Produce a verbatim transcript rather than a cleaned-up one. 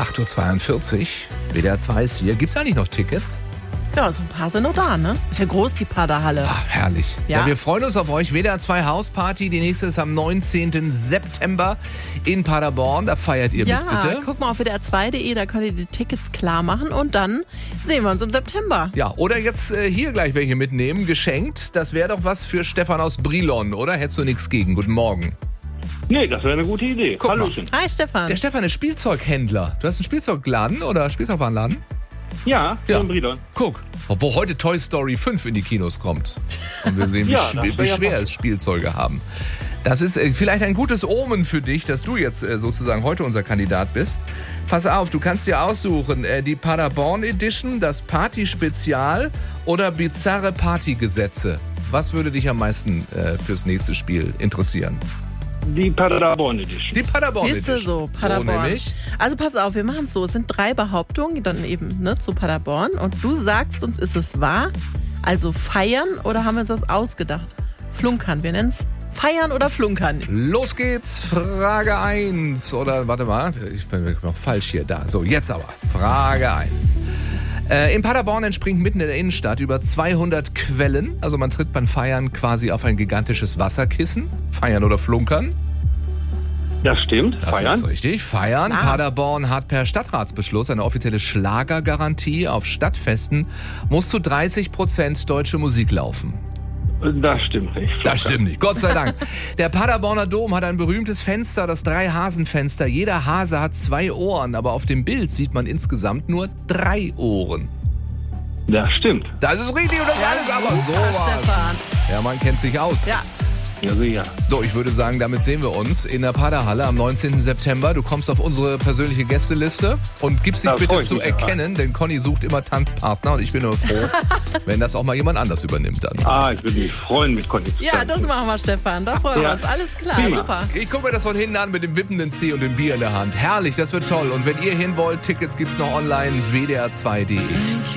acht Uhr zweiundvierzig. W D R zwei ist hier. Gibt's eigentlich noch Tickets? Ja, so ein paar sind noch da, ne? Ist ja groß, die Paderhalle. Ah, herrlich. Ja. ja, wir freuen uns auf euch. W D R zwei Hausparty. Die nächste ist am neunzehnten September in Paderborn. Da feiert ihr ja, mit, bitte. Ja, guck mal auf W D R zwei punkt de, da könnt ihr die Tickets klar machen und dann sehen wir uns im September. Ja, oder jetzt äh, hier gleich welche mitnehmen, geschenkt. Das wäre doch was für Stefan aus Brilon, oder? Hättest du nichts gegen? Guten Morgen. Nee, das wäre eine gute Idee. Hallöchen. Hi, Stefan. Der Stefan ist Spielzeughändler. Du hast einen Spielzeugladen oder Spielzeugwarenladen? Ja, ja. in Brilon. Guck, wo heute Toy Story fünf in die Kinos kommt. Und wir sehen, wie, ja, sch- wie schwer es Spielzeuge haben. Das ist äh, vielleicht ein gutes Omen für dich, dass du jetzt äh, sozusagen heute unser Kandidat bist. Pass auf, du kannst dir aussuchen, äh, die Paderborn Edition, das Party-Spezial oder bizarre Partygesetze. Was würde dich am meisten äh, fürs nächste Spiel interessieren? Die Paderborn Edition. Die Paderborn Siehst du Edition. so, Paderborn. So nämlich. Also pass auf, wir machen es so. Es sind drei Behauptungen, dann eben ne, zu Paderborn. Und du sagst uns, ist es wahr? Also feiern oder haben wir uns das ausgedacht? Flunkern, wir nennen es feiern oder flunkern. Los geht's, Frage eins. Oder warte mal, ich bin noch falsch hier. Da, so jetzt aber. Frage eins. Äh, in Paderborn entspringt mitten in der Innenstadt über zweihundert Quellen. Also man tritt beim Feiern quasi auf ein gigantisches Wasserkissen. Feiern oder flunkern? Das stimmt, Das feiern. ist richtig, feiern. Klar. Paderborn hat per Stadtratsbeschluss eine offizielle Schlagergarantie. Auf Stadtfesten muss zu dreißig Prozent deutsche Musik laufen. Das stimmt nicht. Das stimmt nicht, Gott sei Dank. Der Paderborner Dom hat ein berühmtes Fenster, das Drei-Hasen-Fenster. Jeder Hase hat zwei Ohren, aber auf dem Bild sieht man insgesamt nur drei Ohren. Das stimmt. Das ist richtig und das Ja, alles aber super, sowas. Stefan. Ja, man kennt sich aus. Ja. Ja, sicher. So, ich würde sagen, damit sehen wir uns in der Paderhalle am neunzehnten September. Du kommst auf unsere persönliche Gästeliste und gibst dich Da bitte freu ich zu mich erkennen, denn Conny sucht immer Tanzpartner und ich bin nur froh, wenn das auch mal jemand anders übernimmt dann. Ah, ich würde mich freuen, mit Conny zu Ja, tanzen. das machen wir, Stefan. Da freuen wir Ja. uns. Alles klar, Prima. super. Ich gucke mir das von hinten an mit dem wippenden C und dem Bier in der Hand. Herrlich, das wird toll. Und wenn ihr hin wollt, Tickets gibt's noch online, w d r zwei punkt de.